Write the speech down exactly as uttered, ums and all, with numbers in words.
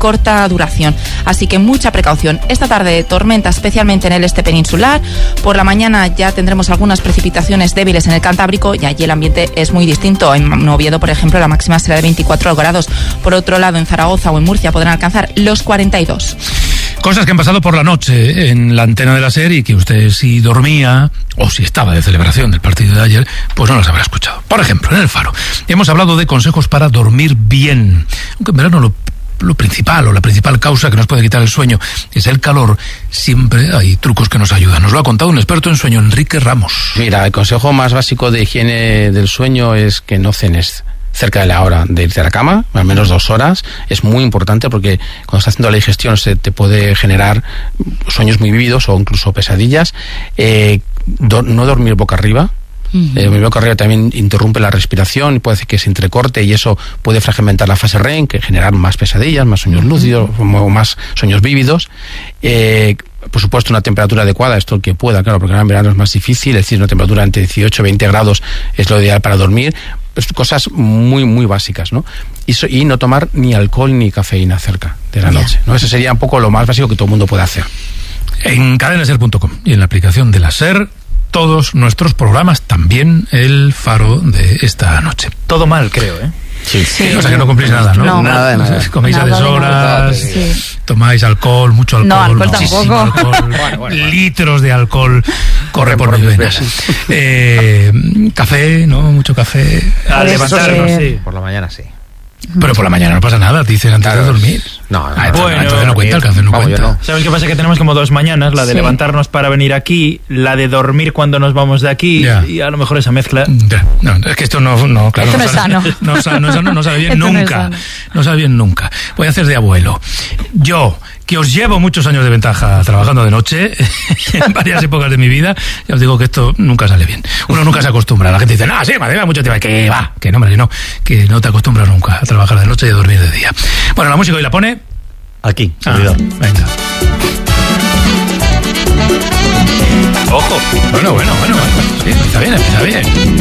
corta duración. Así que mucha precaución. Esta tarde tormenta especialmente en el este peninsular. Por la mañana ya tendremos algunas precipitaciones débiles en el Cantábrico y allí el ambiente es muy distinto. En Oviedo, por ejemplo, la máxima será de veinticuatro grados. Por otro lado, en Zaragoza o en Murcia podrán alcanzar los cuarenta y dos. Cosas que han pasado por la noche en la antena de la SER y que usted, si dormía o si estaba de celebración del partido de ayer, pues no las habrá escuchado. Por ejemplo, en El Faro hemos hablado de consejos para dormir bien. Aunque en verano lo Lo principal o la principal causa que nos puede quitar el sueño es el calor. Siempre hay trucos que nos ayudan. Nos lo ha contado un experto en sueño, Enrique Ramos. Mira, el consejo más básico de higiene del sueño es que no cenes cerca de la hora de irte a la cama, al menos dos horas. Es muy importante porque cuando estás haciendo la digestión se te puede generar sueños muy vívidos o incluso pesadillas. Eh, do, no dormir boca arriba. Uh-huh. El movimiento carrera también interrumpe la respiración y puede hacer que se entrecorte y eso puede fragmentar la fase R E M, que generar más pesadillas, más sueños lúcidos o más sueños vívidos. Eh, por supuesto, una temperatura adecuada, esto el que pueda, claro, porque ahora en verano es más difícil, es decir, una temperatura entre dieciocho y veinte grados es lo ideal para dormir. Pues cosas muy, muy básicas, ¿no? Y, so, y no tomar ni alcohol ni cafeína cerca de la yeah. noche, ¿no? Eso sería un poco lo más básico que todo el mundo puede hacer. En cadena ser punto com y en la aplicación de la SER, todos nuestros programas, también el Faro de esta noche. Todo mal, creo, ¿eh? Sí, sí. O sea que no cumplís nada, ¿no? No, nada de nada. Coméis nada a deshoras, sí. tomáis alcohol, mucho alcohol. No, alcohol tampoco. Alcohol, bueno, bueno, bueno. litros de alcohol corre por mis venas. Eh, café, ¿no? Mucho café. Al levantarnos, sí. Por la mañana sí. Pero por la mañana no pasa nada, te dicen antes claro. de dormir. No, no, ah, no, bueno, no, entonces no cuenta, el café no Vamos, cuenta. no. ¿Sabes qué pasa? Que tenemos como dos mañanas, la de sí. levantarnos para venir aquí, la de dormir cuando nos vamos de aquí, yeah. y a lo mejor esa mezcla... Yeah. No, es que esto no, no claro, esto no, no, sabe, es no, no, no, no, no sabe bien esto nunca. No, no sabe bien nunca. Voy a hacer de abuelo. Yo, que os llevo muchos años de ventaja trabajando de noche, en varias épocas de mi vida, ya os digo que esto nunca sale bien. Uno nunca se acostumbra. La gente dice, no, sí, madre, mucho tiempo. Que va, que no, hombre, que no, que no te acostumbras nunca a trabajar de noche y a dormir de día. Bueno, la música hoy la pone... Aquí, ah, servidor. Venga. Ojo. Bueno, bueno, bueno, bueno. Sí, está bien, está bien.